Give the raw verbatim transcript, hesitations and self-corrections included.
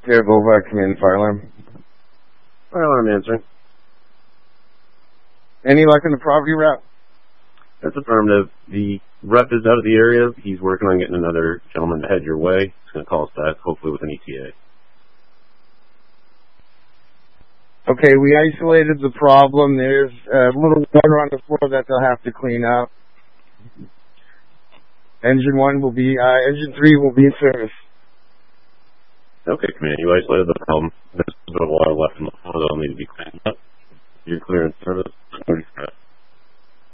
Sierra Boulevard, command fire alarm. Fire alarm answering. Any luck in the property route? That's affirmative. The rep is out of the area. He's working on getting another gentleman to head your way. He's going to call us back, hopefully with an E T A. Okay, we isolated the problem. There's a little water on the floor that they'll have to clean up. Engine one will be, uh, engine three will be in service. Okay, Command, you isolated the problem. There's a bit of water left in the floor that'll need to be cleaned up. You're clear in service.